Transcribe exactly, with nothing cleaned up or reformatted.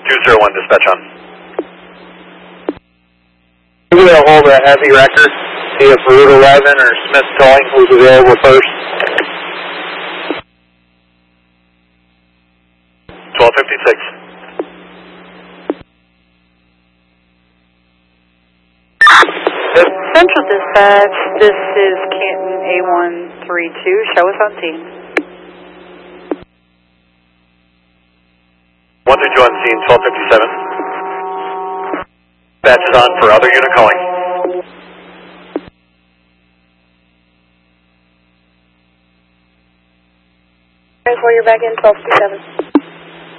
two zero one, dispatch on. I'm going to hold a heavy record. See if Route eleven or Smith Towing, who's available first. twelve fifty-six. Central Dispatch, this is Canton A one three two. Show us on scene. one three two on scene, twelve fifty-seven. Dispatch is on for other unit calling. Before you're back in, twelve fifty-seven.